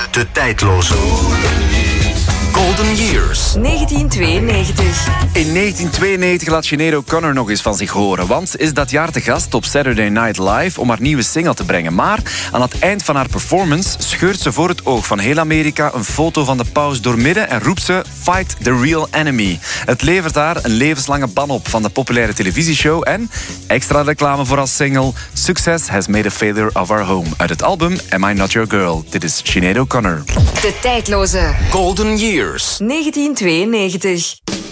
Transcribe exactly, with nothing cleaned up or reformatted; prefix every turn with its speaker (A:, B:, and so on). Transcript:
A: De tijdloze Golden Years.
B: negentien tweeënnegentig.
C: In negentien tweeënnegentig laat Sinéad O'Connor nog eens van zich horen. Want ze is dat jaar te gast op Saturday Night Live om haar nieuwe single te brengen. Maar aan het eind van haar performance scheurt ze voor het oog van heel Amerika een foto van de paus doormidden en roept ze Fight the real enemy. Het levert haar een levenslange ban op van de populaire televisieshow en extra reclame voor als single Success has made a failure of our home. Uit het album Am I Not Your Girl. Dit is Sinéad O'Connor.
B: De tijdloze
A: Golden Years.
B: negentien tweeënnegentig.